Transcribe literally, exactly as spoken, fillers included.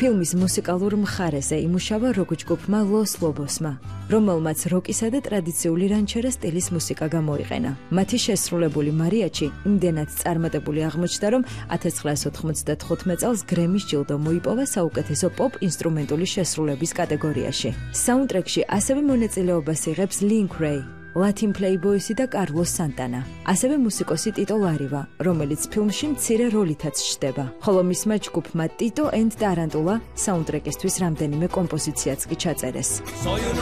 ფილმის მუსიკალურ მხარეზე იმუშავა როკ ჯგუფმა Los Lobosმა, რომელმაც როკისა და ტრადიციული რანჩერა სტილის მუსიკა გამოიყენა. მათი შესრულებული მარიაჩი იმდენად წარმატებული აღმოჩნდა, რომ ათას ცხრაასი ოთხმოცდათხუთმეტ წელს გრემის ჯილდო მოიპოვა საუკეთესო პოპ ინსტრუმენტული შესრულების კატეგორიაში. საუნდტრეკში ასევე მონაწილეობას იღებს Link Wray, Latin Playboys და კარლოს სანტანა. ასევე მუსიკოსი ტიტო ლარივა, რომელიც ფილმში მცირე როლითაც ჩნდება. ხოლო მისმა ჯგუფმა ტიტო and ტარანტულა საუნდტრეკისთვის რამდენიმე კომპოზიციაც კი ჩაწერეს.